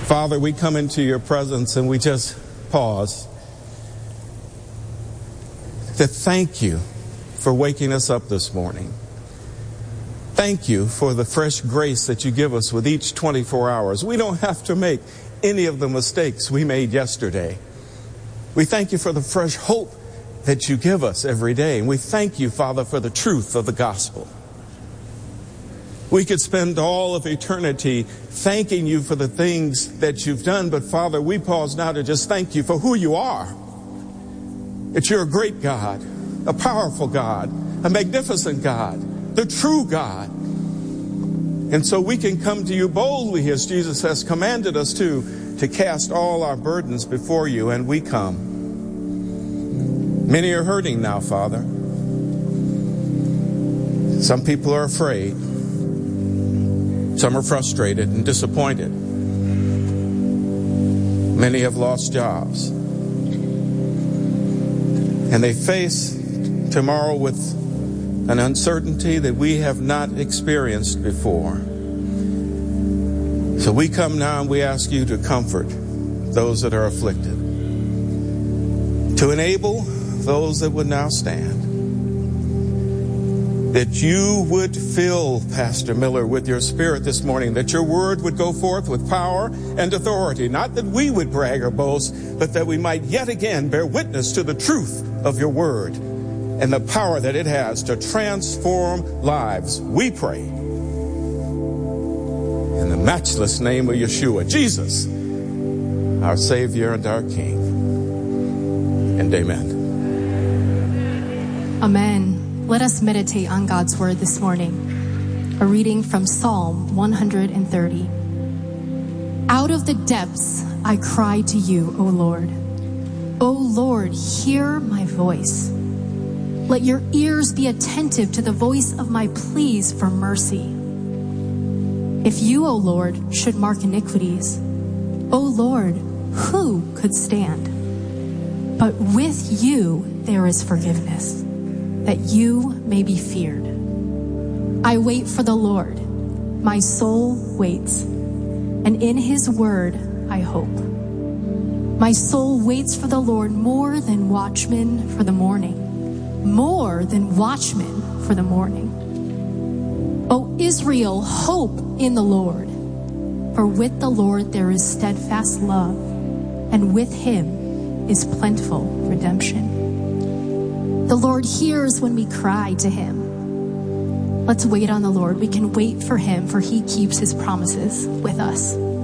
Father, we come into your presence and we just pause to thank you for waking us up this morning. Thank you for the fresh grace that you give us with each 24 hours. We don't have to make any of the mistakes we made yesterday. We thank you for the fresh hope that you give us every day. And we thank you, Father, for the truth of the gospel. We could spend all of eternity thanking you for the things that you've done, but Father, we pause now to just thank you for who you are. That you're a great God, a powerful God, a magnificent God, the true God. And so we can come to you boldly as Jesus has commanded us to cast all our burdens before you, and we come. Many are hurting now, Father. Some people are afraid. Some are frustrated and disappointed. Many have lost jobs. And they face tomorrow with an uncertainty that we have not experienced before. So we come now and we ask you to comfort those that are afflicted, to enable those that would now stand, that you would fill Pastor Miller with your spirit this morning, that your word would go forth with power and authority, not that we would brag or boast, but that we might yet again bear witness to the truth of your word and the power that it has to transform lives. We pray in the matchless name of Yeshua, Jesus, our Savior and our King. And amen. Amen. Let us meditate on God's word this morning. A reading from Psalm 130. Out of the depths I cry to you, O Lord. O Lord, hear my voice. Let your ears be attentive to the voice of my pleas for mercy. If you, O Lord, should mark iniquities, O Lord, who could stand? But with you there is forgiveness, that you may be feared. I wait for the Lord. My soul waits, and in his word I hope. My soul waits for the Lord more than watchmen for the morning. More than watchmen for the morning. O Israel, hope in the Lord. For with the Lord there is steadfast love, and with him is plentiful redemption. The Lord hears when we cry to him. Let's wait on the Lord. We can wait for him, for he keeps his promises with us.